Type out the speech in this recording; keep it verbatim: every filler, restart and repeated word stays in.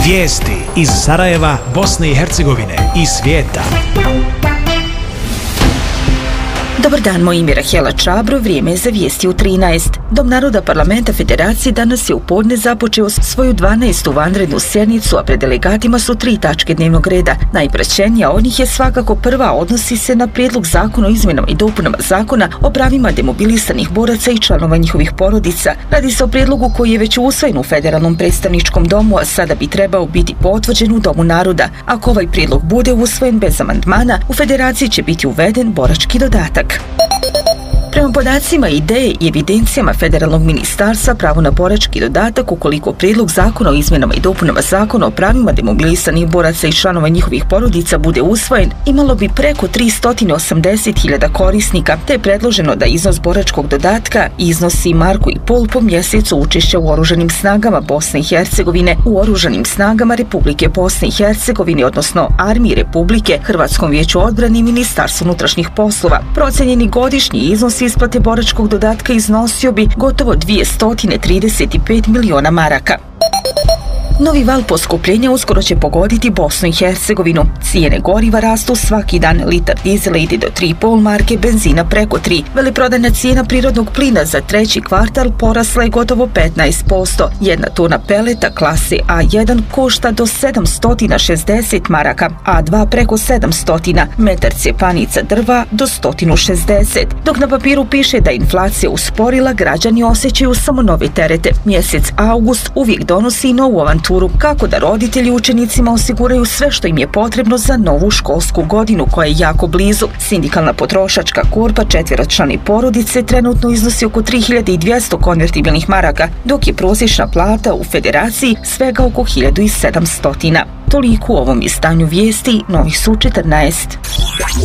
Vijesti iz Sarajeva, Bosne i Hercegovine i svijeta. Dobar dan, moje ime je Rahela Čabro, vrijeme je za vijesti u trinaest. Dom naroda Parlamenta Federacije danas je u podne započeo svoju dvanaestu vanrednu sjednicu, a pred delegatima su tri tačke dnevnog reda. Najprećenija od njih je svakako prva, odnosi se na prijedlog zakona o izmjenama i dopunama zakona o pravima demobilisanih boraca i članova njihovih porodica. Radi se o prijedlogu koji je već usvojen u Federalnom predstavničkom domu, a sada bi trebao biti potvrđen u Domu naroda. Ako ovaj prijedlog bude usvojen bez amandmana, u Federaciji će biti uveden borački dodatak. Prema podacima, ideje i evidencijama Federalnog ministarstva, pravo na borački dodatak, ukoliko prijedlog zakona o izmjenama i dopunama zakona o pravima demobilisanih boraca i članova njihovih porodica bude usvojen, imalo bi preko tristo osamdeset hiljada korisnika, te je predloženo da iznos boračkog dodatka iznosi marku i pol po mjesecu učešća u oružanim snagama Bosne i Hercegovine, u oružanim snagama Republike Bosne i Hercegovine, odnosno Armiji Republike, Hrvatskom vijeću odbrane i Ministarstvu unutrašnjih poslova. Procenjeni godišnji iznos isplate boračkog dodatka iznosio bi gotovo dvjesto trideset pet miliona maraka. Novi val poskupljenja uskoro će pogoditi Bosnu i Hercegovinu. Cijene goriva rastu svaki dan, litar dizela ide do tri i pol marke, benzina preko tri. Veleprodajna cijena prirodnog plina za treći kvartal porasla je gotovo petnaest posto. Jedna tona peleta klase A jedan košta do sedamsto šezdeset maraka, A dva preko sedamsto, metar cjepanica drva do sto šezdeset. Dok na papiru piše da inflacija usporila, građani osjećaju samo nove terete. Mjesec avgust uvijek donosi novu avanturu kako da roditelji učenicima osiguraju sve što im je potrebno za novu školsku godinu koja je jako blizu. Sindikalna potrošačka korpa četveročlane porodice trenutno iznosi oko tri hiljade dvjesto konvertibilnih maraka, dok je prosječna plata u Federaciji svega oko hiljadu sedamsto. Toliko u ovom izdanju vijesti, novih su četrnaest.